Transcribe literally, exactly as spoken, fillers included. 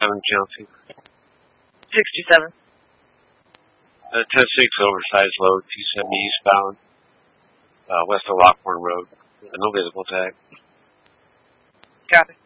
sixty-seven, Chelsea. sixty-seven. Uh, ten six, oversized load, two seventy eastbound, uh, west of Lockhorn Road. No visible tag. Copy.